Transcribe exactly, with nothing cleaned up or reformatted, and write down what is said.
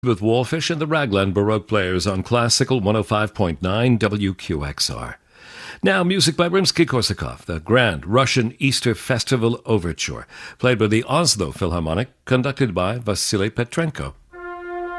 with Wallfish and the Raglan Baroque Players on Classical one oh five point nine W Q X R. Now, music by Rimsky-Korsakov, the Grand Russian Easter Festival Overture, played by the Oslo Philharmonic, conducted by Vasily Petrenko.